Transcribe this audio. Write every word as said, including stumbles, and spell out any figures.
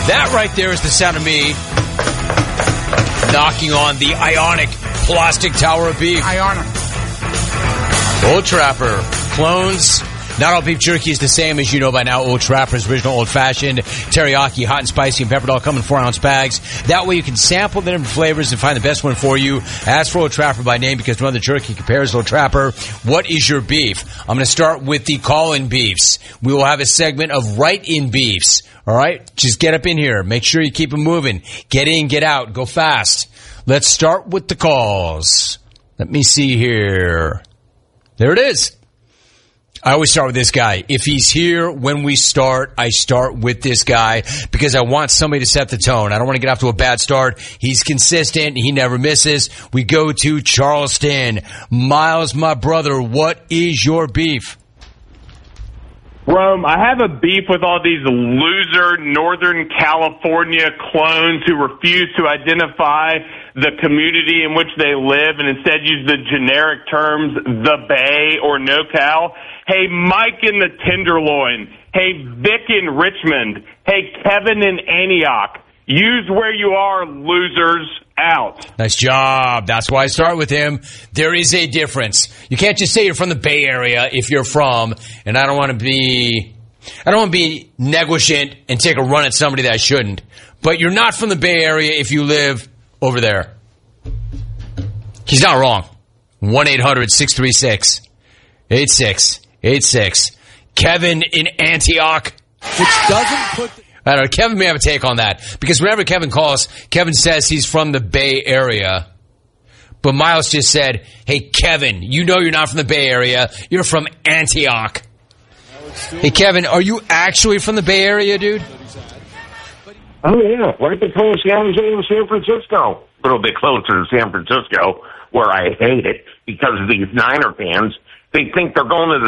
That right there is the sound of me knocking on the Ionic plastic tower of beef. Ionic. Old Trapper. Clones. Not all beef jerky is the same, as you know by now. Old Trapper's original old-fashioned, teriyaki, hot and spicy, and peppered all come in four-ounce bags. That way you can sample the different flavors and find the best one for you. Ask for Old Trapper by name because no other jerky compares. Old Trapper, what is your beef? I'm going to start with the call-in beefs. We will have a segment of write-in beefs. All right? Just get up in here. Make sure you keep them moving. Get in, get out. Go fast. Let's start with the calls. Let me see here. There it is. I always start with this guy. If he's here when we start, I start with this guy because I want somebody to set the tone. I don't want to get off to a bad start. He's consistent. He never misses. We go to Charleston. Miles, my brother, what is your beef? Rome, I have a beef with all these loser Northern California clones who refuse to identify the community in which they live and instead use the generic terms the Bay or NoCal. Hey, Mike in the Tenderloin. Hey, Vic in Richmond. Hey, Kevin in Antioch. Use where you are, losers. Out. Nice job. That's why I start with him. There is a difference. You can't just say you're from the Bay Area if you're from, and I don't want to be, I don't want to be negligent and take a run at somebody that I shouldn't. But you're not from the Bay Area if you live over there. He's not wrong. one eight hundred six three six eight six eight six. Kevin in Antioch. Which doesn't put... I don't know. Kevin may have a take on that because whenever Kevin calls, Kevin says he's from the Bay Area. But Miles just said, hey, Kevin, you know you're not from the Bay Area. You're from Antioch. Hey, Kevin, are you actually from the Bay Area, dude? Oh, yeah. Right between San Jose and San Francisco. A little bit closer to San Francisco, where I hate it because of these Niner fans. They think they're going to the